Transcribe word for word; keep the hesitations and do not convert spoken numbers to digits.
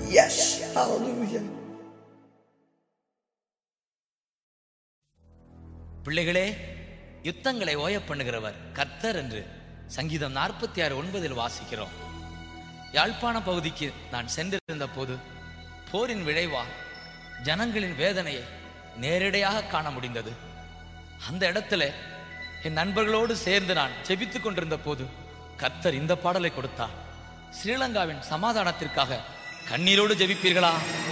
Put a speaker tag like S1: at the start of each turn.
S1: Yes, hallelujah.
S2: பிள்ளைகளே, யுத்தங்களை ஓய பண்ணுகிறவர் கர்த்தர் என்று சங்கீதம் நாற்பத்தி ஆறு ஒன்பதில் வாசிக்கிறோம். யாழ்ப்பாண பகுதிக்கு நான் சென்றிருந்த போது போரின் விளைவால் ஜனங்களின் வேதனையை நேரடியாக காண முடிந்தது. அந்த இடத்துல என் நண்பர்களோடு சேர்ந்து நான் ஜெபித்துக் கொண்டிருந்த போது கர்த்தர் இந்த பாடலை கொடுத்தார். ஸ்ரீலங்காவின் சமாதானத்திற்காக கண்ணீரோடு ஜெபிப்பீர்களா?